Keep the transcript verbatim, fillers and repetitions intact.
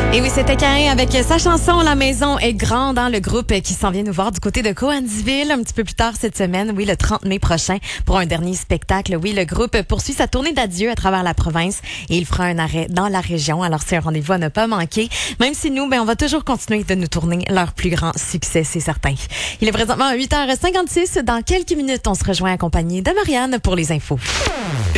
Et oui, c'était Caïn avec sa chanson La maison est grande, hein, le groupe qui s'en vient nous voir du côté de Cowansville un petit peu plus tard cette semaine, oui, le trente mai prochain pour un dernier spectacle. Oui, le groupe poursuit sa tournée d'adieu à travers la province et il fera un arrêt dans la région. Alors c'est un rendez-vous à ne pas manquer, même si nous, ben, on va toujours continuer de nous tourner leur plus grand succès, c'est certain. Il est présentement à huit heures cinquante-six. Dans quelques minutes, on se rejoint accompagné de Marianne pour les infos.